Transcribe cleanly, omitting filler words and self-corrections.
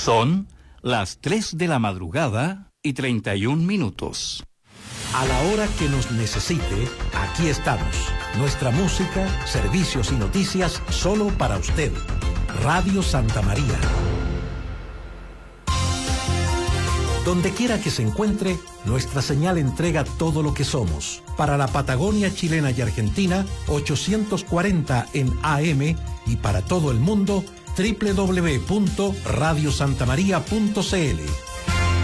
Son las 3 de la madrugada y 31 minutos. A la hora que nos necesite, aquí estamos. Nuestra música, servicios y noticias solo para usted. Radio Santa María. Donde quiera que se encuentre, nuestra señal entrega todo lo que somos. Para la Patagonia chilena y argentina, 840 en AM, y para todo el mundo, www.radiosantamaria.cl.